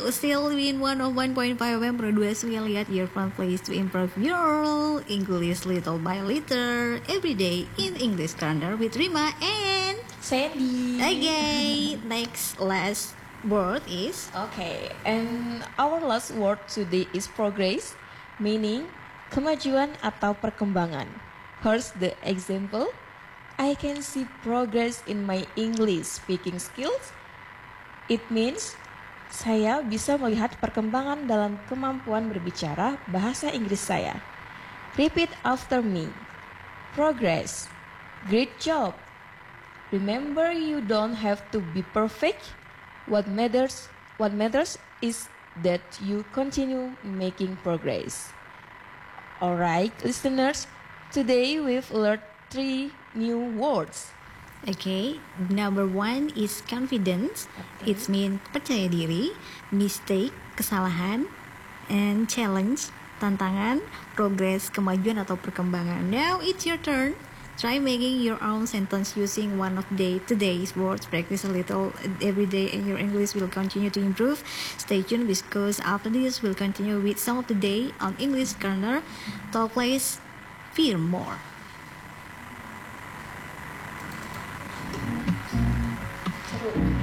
still in 101.5 FM Produce Lihat your fun place to improve your English little by little every day in English Corner with Rima and Sandy. Okay, last word is Okay, and our last word today is progress, meaning kemajuan atau perkembangan. Here's the example. I can see progress in my English speaking skills. It means saya bisa melihat perkembangan dalam kemampuan berbicara bahasa Inggris saya. Repeat after me. Progress. Great job. Remember, you don't have to be perfect. What matters is that you continue making progress. Alright, listeners, today we've learned 3 new words. Okay, number 1 is confidence. It means percaya diri, mistake, kesalahan, and challenge, tantangan, progress, kemajuan atau perkembangan. Now it's your turn. Try making your own sentence using one of today's words. Practice a little every day and your English will continue to improve. Stay tuned because after this we'll continue with some of the day on English Corner. Talk less, feel more. Seru.